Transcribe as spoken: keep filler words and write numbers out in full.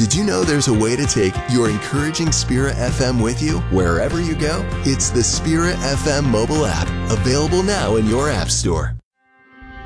Did you know there's a way to take your encouraging Spirit F M with you wherever you go? It's the Spirit F M mobile app, available now in your app store.